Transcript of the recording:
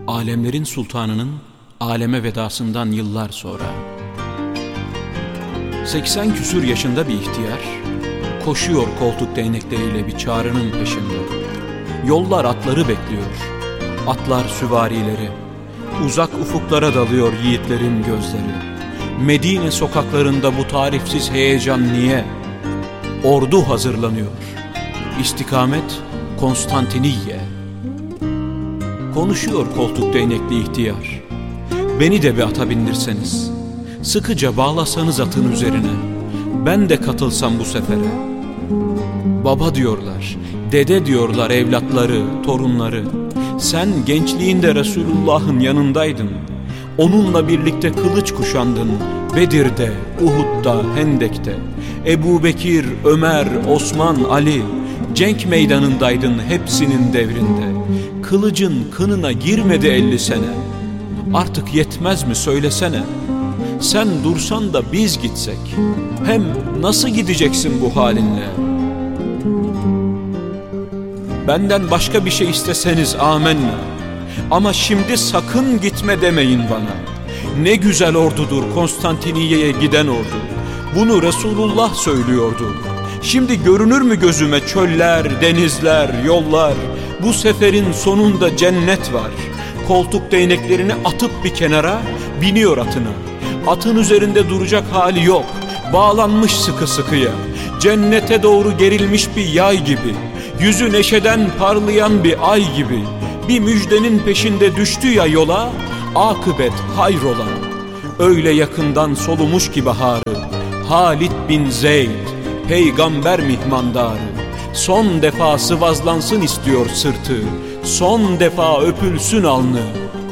Alemlerin sultanının aleme vedasından yıllar sonra 80 küsur yaşında bir ihtiyar koşuyor koltuk değnekleriyle bir çağrının peşinde. Yollar atları bekliyor, atlar süvarileri, uzak ufuklara dalıyor yiğitlerin gözleri. Medine sokaklarında bu tarifsiz heyecan niye? Ordu hazırlanıyor, istikamet Konstantiniye. Konuşuyor koltuk değnekli ihtiyar, beni de bir ata bindirseniz, sıkıca bağlasanız atın üzerine, ben de katılsam bu sefere. Baba diyorlar, dede diyorlar evlatları, torunları, sen gençliğinde Resulullah'ın yanındaydın, onunla birlikte kılıç kuşandın, Bedir'de, Uhud'da, Hendek'te, Ebu Bekir, Ömer, Osman, Ali, cenk meydanındaydın hepsinin devrinde. Kılıcın kınına girmedi 50 sene, artık yetmez mi söylesene, sen dursan da biz gitsek, hem nasıl gideceksin bu halinle? Benden başka bir şey isteseniz amenna, ama şimdi sakın gitme demeyin bana. Ne güzel ordudur Konstantiniye'ye giden ordu, bunu Resulullah söylüyordu. Şimdi görünür mü gözüme çöller, denizler, yollar, bu seferin sonunda cennet var. Koltuk değneklerini atıp bir kenara biniyor atına. Atın üzerinde duracak hali yok, bağlanmış sıkı sıkıya, cennete doğru gerilmiş bir yay gibi, yüzü neşeden parlayan bir ay gibi. Bir müjdenin peşinde düştü ya yola, akıbet hayrola. Öyle yakından solumuş ki baharı, Halid bin Zeyd, peygamber mihmandarı. Son defa sıvazlansın istiyor sırtı, son defa öpülsün alnı.